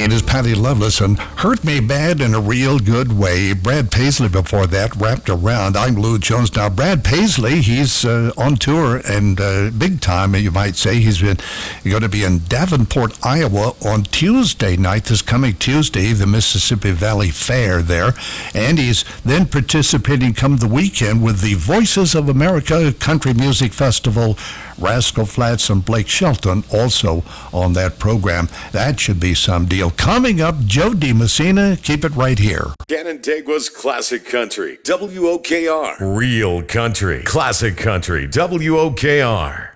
And it's Patty Loveless and Hurt Me Bad in a Real Good Way. Brad Paisley before that, Wrapped Around. I'm Lou Jones. Now, Brad Paisley, he's on tour and big time, you might say. He's going to be in Davenport, Iowa on Tuesday night, this coming Tuesday, the Mississippi Valley Fair there. And he's then participating come the weekend with the Voices of America Country Music Festival. Rascal Flatts and Blake Shelton also on that program. That should be some deal. Coming up, Joe DiMessina. Keep it right here. Canandaigua's Classic Country, WOKR. Real Country, Classic Country, WOKR.